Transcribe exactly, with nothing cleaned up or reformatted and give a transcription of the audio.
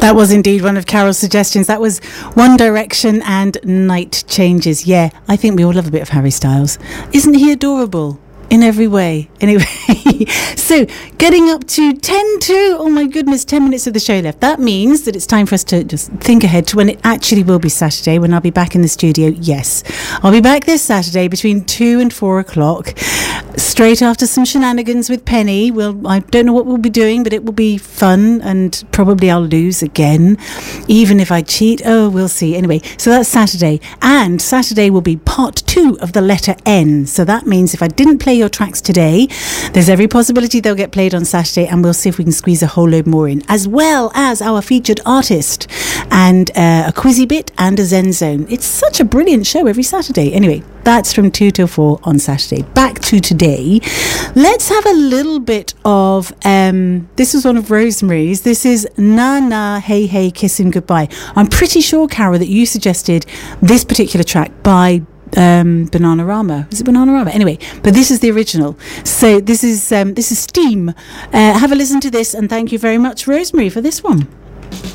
That was indeed one of Carol's suggestions. That was One Direction and Night Changes. Yeah, I think we all love a bit of Harry Styles. Isn't he adorable? In every way. Anyway, so getting up to ten to, oh my goodness, ten minutes of the show left. That means that it's time for us to just think ahead to when it actually will be Saturday, when I'll be back in the studio. Yes, I'll be back this Saturday between two and four o'clock, straight after some shenanigans with Penny. We'll, I don't know what we'll be doing, but it will be fun, and probably I'll lose again, even if I cheat. Oh, we'll see. Anyway, so that's Saturday. And Saturday will be part two of the letter N. So that means if I didn't play your tracks today, there's every possibility they'll get played on Saturday, and we'll see if we can squeeze a whole load more in, as well as our featured artist and uh, a quizzy bit and a Zen Zone. It's such a brilliant show every Saturday. Anyway, that's from two till four on Saturday. Back to today. Let's have a little bit of um, this was one of Rosemary's. This is Na Na Hey Hey Kissing Goodbye. I'm pretty sure, Carol, that you suggested this particular track by Um, Bananarama. Is it Bananarama? Anyway, but this is the original. So this is um, this is Steam. Uh, have a listen to this, and thank you very much, Rosemary, for this one.